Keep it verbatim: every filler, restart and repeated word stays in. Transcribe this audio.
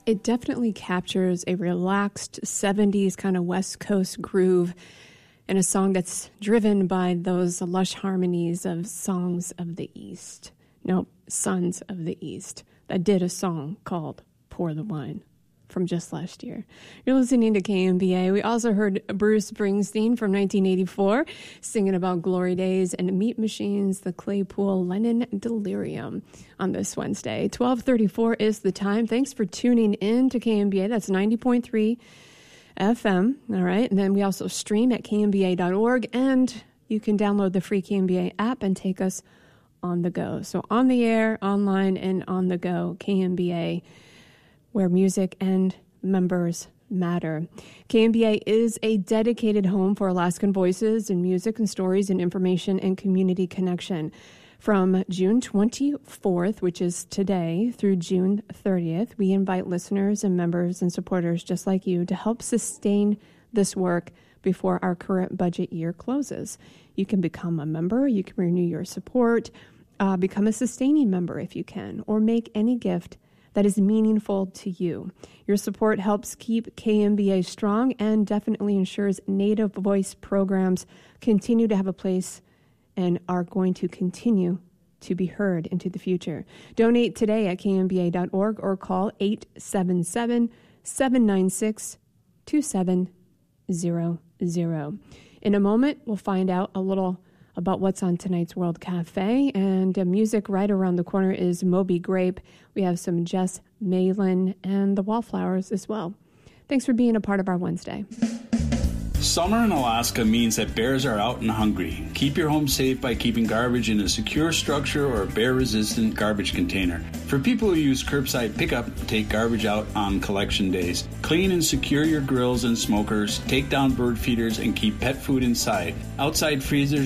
It definitely captures a relaxed seventies kind of West Coast groove and a song that's driven by those lush harmonies of Songs of the East. No, Sons of the East, that did a song called Pour the Wine from just last year. You're listening to K M B A. We also heard Bruce Springsteen from nineteen eighty-four singing about glory days and Meat Machines, the Claypool Lennon Delirium on this Wednesday. twelve thirty-four is the time. Thanks for tuning in to K M B A. That's ninety point three F M. All right. And then we also stream at K M B A dot org, and you can download the free K M B A app and take us on the go. So on the air, online, and on the go, K M B A, where music and members matter. K M B A is a dedicated home for Alaskan voices and music and stories and information and community connection. From June twenty-fourth, which is today, through June thirtieth, we invite listeners and members and supporters just like you to help sustain this work before our current budget year closes. You can become a member, you can renew your support, uh, become a sustaining member if you can, or make any gift that is meaningful to you. Your support helps keep K M B A strong and definitely ensures Native voice programs continue to have a place and are going to continue to be heard into the future. Donate today at K M B A dot org or call eight seven seven, seven nine six, two seven zero zero. In a moment, we'll find out a little about what's on tonight's World Cafe, and uh, music right around the corner is Moby Grape. We have some Jess Malin and the Wallflowers as well. Thanks for being a part of our Wednesday. Summer in Alaska means that bears are out and hungry. Keep your home safe by keeping garbage in a secure structure or a bear-resistant garbage container. For people who use curbside pickup, take garbage out on collection days. Clean and secure your grills and smokers. Take down bird feeders and keep pet food inside. Outside freezers